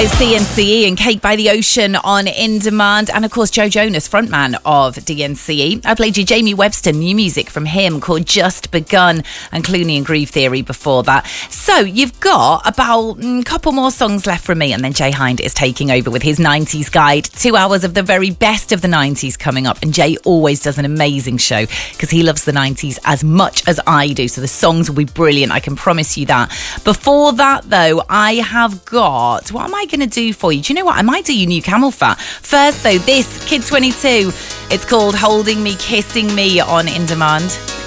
It's DNCE and Cake by the Ocean on In Demand. And of course, Joe Jonas, frontman of DNCE. I played you Jamie Webster, new music from him called Just Begun, and Clooney and Groove Theory before that. So you've got about a couple more songs left from me, and then Jay Hind is taking over with his 90s guide. 2 hours of the very best of the 90s coming up. And Jay always does an amazing show because he loves the 90s as much as I do. So the songs will be brilliant, I can promise you that. Before that, though, I have got... What am I going to do for you? Do you know what? I might do you New Camel Fat. First, though, this Kid 22. It's called Holding Me, Kissing Me on In Demand.